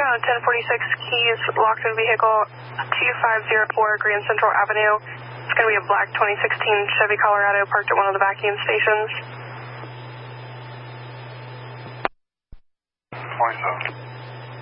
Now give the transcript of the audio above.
1046 Keys, locked in vehicle 2504 Grand Central Avenue. It's going to be a black 2016 Chevy Colorado parked at one of the vacuum stations. 27.